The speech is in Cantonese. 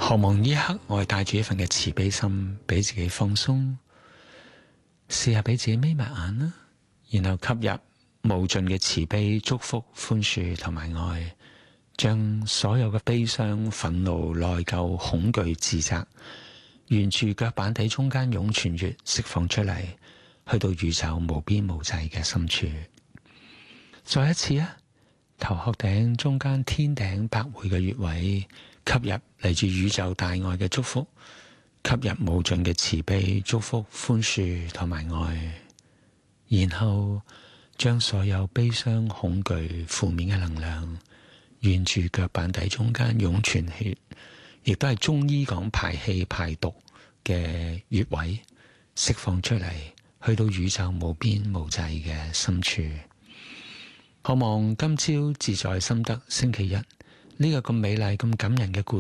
渴望呢一刻，我係帶住一份嘅慈悲心，俾自己放鬆，試下俾自己眯埋眼啦，然後吸入無盡嘅慈悲、祝福、寬恕同埋愛，將所有嘅悲傷、憤怒、內疚、恐懼、自責，沿住腳板底中間湧泉穴釋放出嚟，去到宇宙無邊無際嘅深處。再一次啊，頭殼頂中間天頂百會嘅穴位，吸入嚟自宇宙大愛嘅祝福，吸入無盡嘅慈悲、祝福、寬恕同埋愛，然後將所有悲傷、恐懼、負面嘅能量，沿住腳板底中間湧泉穴，亦都係中醫講排氣排毒嘅穴位，釋放出嚟，去到宇宙無邊無際嘅深處。渴望今朝自在心得星期一呢個咁美麗、咁感人嘅故事